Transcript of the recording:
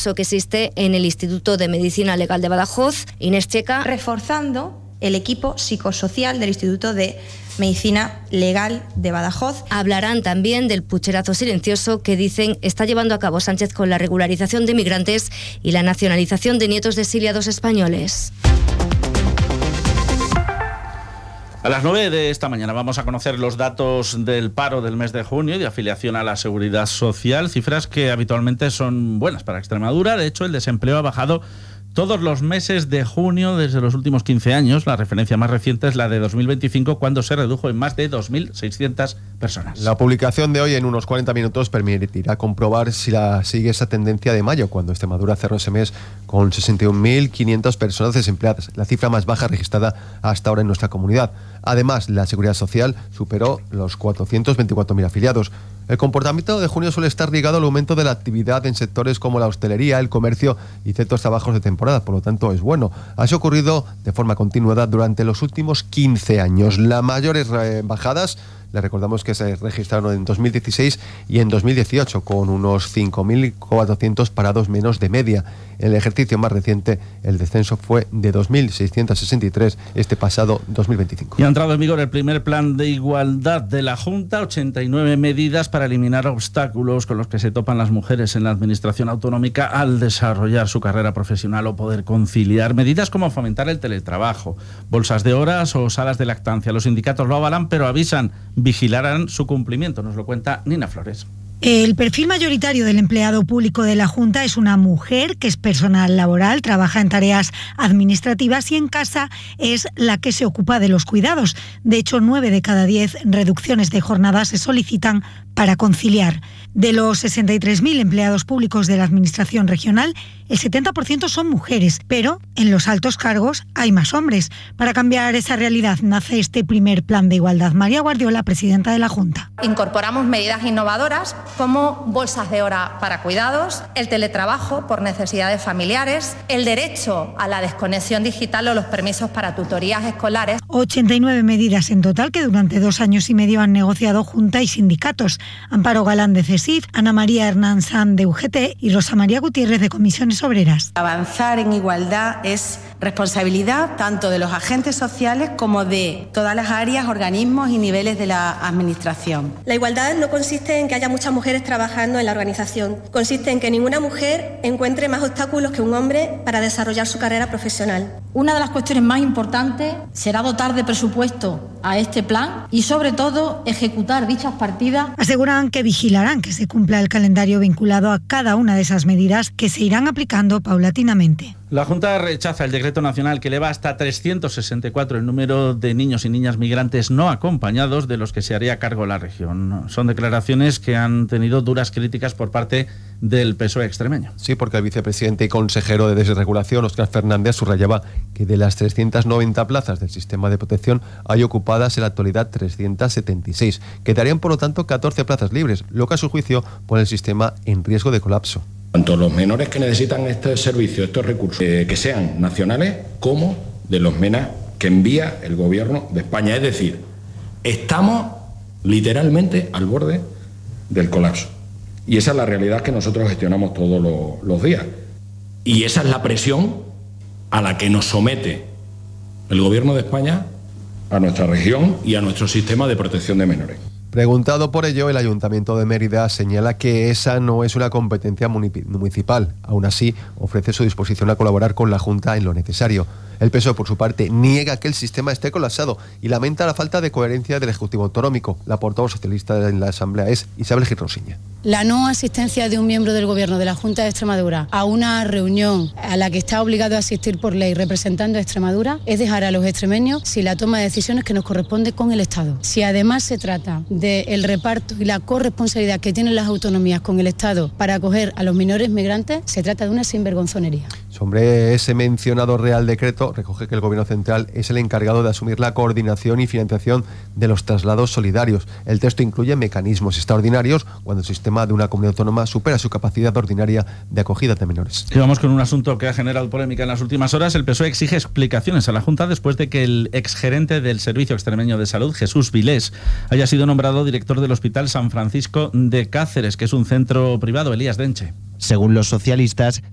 colapso que existe en el Instituto de Medicina Legal de Badajoz. Inés Checa. Reforzando el equipo psicosocial del Instituto de Medicina Legal de Badajoz. Hablarán también del pucherazo silencioso que dicen está llevando a cabo Sánchez con la regularización de migrantes y la nacionalización de nietos de exiliados españoles. A las 9 de esta mañana vamos a conocer los datos del paro del mes de junio y de afiliación a la Seguridad Social, cifras que habitualmente son buenas para Extremadura. De hecho, el desempleo ha bajado todos los meses de junio desde los últimos 15 años. La referencia más reciente es la de 2025, cuando se redujo en más de 2.600 personas. La publicación de hoy en unos 40 minutos permitirá comprobar si sigue esa tendencia de mayo, cuando Extremadura cerró ese mes con 61.500 personas desempleadas, la cifra más baja registrada hasta ahora en nuestra comunidad. Además, la Seguridad Social superó los 424.000 afiliados. El comportamiento de junio suele estar ligado al aumento de la actividad en sectores como la hostelería, el comercio y ciertos trabajos de temporada, por lo tanto es bueno. Así ha ocurrido de forma continuada durante los últimos 15 años. Las mayores bajadas, les recordamos que se registraron en 2016 y en 2018, con unos 5.400 parados menos de media. En el ejercicio más reciente, el descenso fue de 2.663 este pasado 2025. Y ha entrado en vigor el primer plan de igualdad de la Junta, 89 medidas para eliminar obstáculos con los que se topan las mujeres en la administración autonómica al desarrollar su carrera profesional o poder conciliar. Medidas como fomentar el teletrabajo, bolsas de horas o salas de lactancia. Los sindicatos lo avalan, pero avisan, vigilarán su cumplimiento. Nos lo cuenta Nina Flores. El perfil mayoritario del empleado público de la Junta es una mujer que es personal laboral, trabaja en tareas administrativas y en casa es la que se ocupa de los cuidados. De hecho, 9 de cada 10 reducciones de jornada se solicitan para conciliar. De los 63.000 empleados públicos de la Administración regional, el 70% son mujeres, pero en los altos cargos hay más hombres. Para cambiar esa realidad nace este primer plan de igualdad. María Guardiola, presidenta de la Junta. Incorporamos medidas innovadoras como bolsas de hora para cuidados, el teletrabajo por necesidades familiares, el derecho a la desconexión digital o los permisos para tutorías escolares. 89 medidas en total que durante 2 años y medio han negociado Junta y sindicatos. Amparo Galán de CESIF, Ana María Hernán San de UGT y Rosa María Gutiérrez de Comisiones Obreras. Avanzar en igualdad es responsabilidad tanto de los agentes sociales como de todas las áreas, organismos y niveles de la Administración. La igualdad no consiste en que haya muchas mujeres trabajando en la organización, consiste en que ninguna mujer encuentre más obstáculos que un hombre para desarrollar su carrera profesional. Una de las cuestiones más importantes será dotar de presupuesto a este plan y, sobre todo, ejecutar dichas partidas. Aseguran que vigilarán que se cumpla el calendario vinculado a cada una de esas medidas que se irán aplicando paulatinamente. La Junta rechaza el decreto nacional que eleva hasta 364 el número de niños y niñas migrantes no acompañados de los que se haría cargo la región. Son declaraciones que han tenido duras críticas por parte del PSOE extremeño. Sí, porque el vicepresidente y consejero de Desregulación, Óscar Fernández, subrayaba que de las 390 plazas del sistema de protección hay ocupadas en la actualidad 376. Quedarían, por lo tanto, 14 plazas libres, lo que a su juicio pone el sistema en riesgo de colapso. Tanto los menores que necesitan este servicio, estos recursos, que sean nacionales, como de los MENA que envía el Gobierno de España. Es decir, estamos literalmente al borde del colapso. Y esa es la realidad que nosotros gestionamos todos los días. Y esa es la presión a la que nos somete el Gobierno de España a nuestra región y a nuestro sistema de protección de menores. Preguntado por ello, el Ayuntamiento de Mérida señala que esa no es una competencia municipal. Aún así, ofrece su disposición a colaborar con la Junta en lo necesario. El PSOE, por su parte, niega que el sistema esté colapsado y lamenta la falta de coherencia del Ejecutivo Autonómico. La portavoz socialista en la Asamblea es Isabel Gil Rosiña. La no asistencia de un miembro del Gobierno de la Junta de Extremadura a una reunión a la que está obligado a asistir por ley representando a Extremadura es dejar a los extremeños sin la toma de decisiones que nos corresponde con el Estado. Si además se trata del reparto y la corresponsabilidad que tienen las autonomías con el Estado para acoger a los menores migrantes, se trata de una sinvergonzonería. Sobre ese mencionado Real Decreto, recoge que el Gobierno Central es el encargado de asumir la coordinación y financiación de los traslados solidarios. El texto incluye mecanismos extraordinarios cuando el sistema de una comunidad autónoma supera su capacidad ordinaria de acogida de menores. Y vamos con un asunto que ha generado polémica en las últimas horas. El PSOE exige explicaciones a la Junta después de que el exgerente del Servicio Extremeño de Salud, Jesús Vilés, haya sido nombrado director del Hospital San Francisco de Cáceres, que es un centro privado. Elías Denche. Según los socialistas,